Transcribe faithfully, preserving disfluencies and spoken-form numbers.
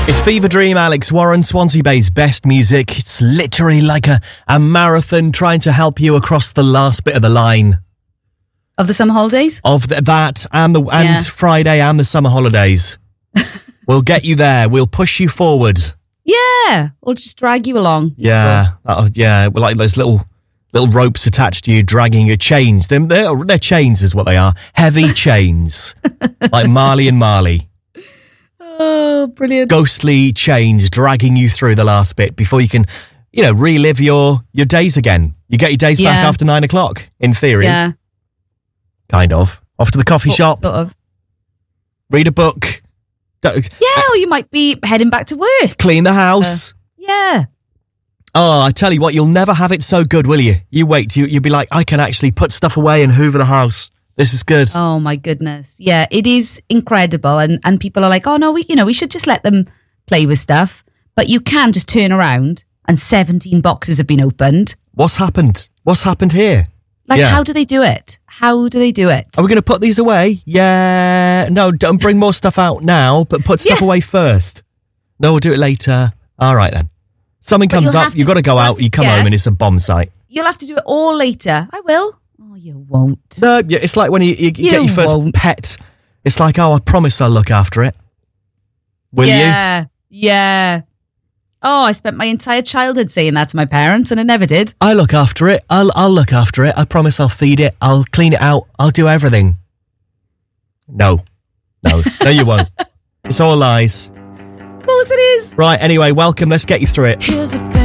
It's Fever Dream, Alex Warren, Swansea Bay's best music. It's literally like a, a marathon trying to help you across the last bit of the line. Of the summer holidays? Of the, that and the and Yeah. Friday and the summer holidays. We'll get you there. We'll push you forward. Yeah. Or just drag you along. Yeah, that'll- yeah. We're like those little little ropes attached to you, dragging your chains. They're, they're, they're chains is what they are. Heavy chains. Like Marley and Marley. Oh, brilliant. Ghostly chains dragging you through the last bit before you can, you know, relive your, your days again. You get your days back Yeah. after nine o'clock, in theory. Yeah. Kind of. Off to the coffee What shop, Sort of. read a book, d- Yeah, or you might be heading back to work. clean the house. Yeah. Oh, I tell you what, you'll never have it so good, will you? You wait, you, you'll be like, I can actually put stuff away and hoover the house. This is good. Oh my goodness. Yeah, it is incredible. And and people are like, oh no, we you know, we should just let them play with stuff. But you can just turn around and seventeen boxes have been opened. What's happened? What's happened here? Like, Yeah. how do they do it? How do they do it? Are we going to put these away? Yeah. No, don't bring more stuff out now, but put stuff Yeah. away first. No, we'll do it later. All right, then. Something But comes you'll up, have to- you've got to go you'll out, have to- you come yeah. home and it's a bomb site. You'll have to do it all later. I will. Oh, you won't. No, yeah, it's like when you, you, you get You your first won't. pet. It's like, oh, I promise I'll look after it. Will you? yeah. Yeah. Oh, I spent my entire childhood saying that to my parents and I never did. I look after it. I'll I'll look after it. I promise I'll feed it. I'll clean it out. I'll do everything. No. No. No, you won't. It's all lies. Of course it is. Right, anyway, welcome. Let's get you through it. Here's the thing.